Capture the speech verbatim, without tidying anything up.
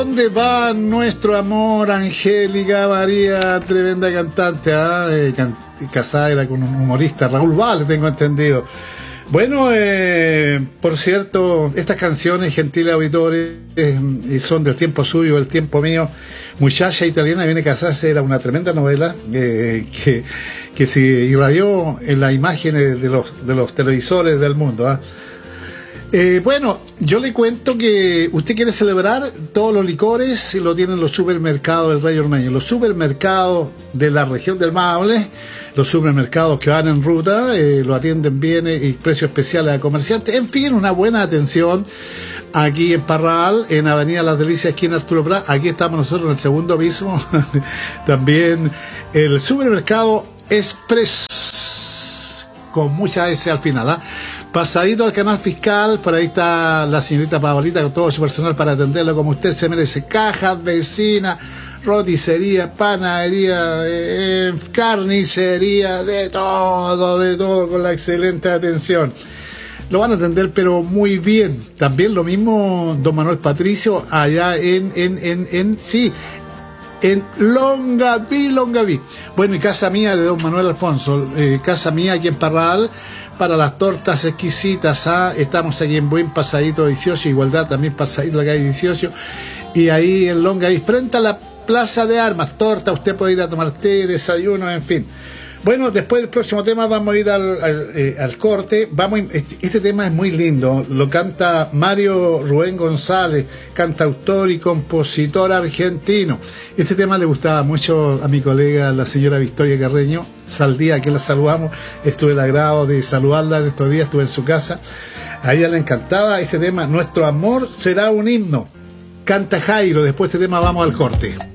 ¿Dónde va nuestro amor? Angélica María, tremenda cantante, ¿ah? eh, can casada era con un humorista, Raúl Vale, tengo entendido. Bueno, eh, por cierto, estas canciones, gentiles auditores, eh, son del tiempo suyo, del tiempo mío. Muchacha italiana viene a casarse, era una tremenda novela eh, que, que se irradió en las imágenes de los, de los televisores del mundo, ¿ah? Eh, bueno, yo le cuento que usted quiere celebrar todos los licores, lo tienen los supermercados del Rey Ormeño, los supermercados de la región del Maule, los supermercados que van en ruta, eh, lo atienden bien eh, y precios especiales a comerciantes, en fin, una buena atención aquí en Parral, en Avenida Las Delicias, esquina Arturo Prat. Aquí estamos nosotros en el segundo piso. También el supermercado Express, con mucha S al final, ¿ah? Pasadito al canal fiscal, por ahí está la señorita Paolita con todo su personal para atenderlo como usted se merece. Cajas, vecina, roticería, panadería, eh, carnicería, de todo, de todo, con la excelente atención. Lo van a atender pero muy bien. También lo mismo don Manuel Patricio allá en, en, en, en sí, en Longaví, Longaví. Bueno, y casa mía de don Manuel Alfonso, eh, casa mía aquí en Parral, para las tortas exquisitas, ¿ah? Estamos aquí en Buen Pasadito dieciocho, Igualdad también Pasadito la calle dieciocho, y ahí en Longaví, frente a la Plaza de Armas, torta, usted puede ir a tomar té, desayuno, en fin. Bueno, después del próximo tema vamos a ir al, al, eh, al corte. Vamos a, este, este tema es muy lindo, lo canta Mario Rubén González, cantautor y compositor argentino. Este tema le gustaba mucho a mi colega, la señora Victoria Carreño Saldía, que la saludamos. Estuve el agrado de saludarla en estos días, estuve en su casa. A ella le encantaba este tema, Nuestro amor será un himno. Canta Jairo. Después de este tema vamos al corte.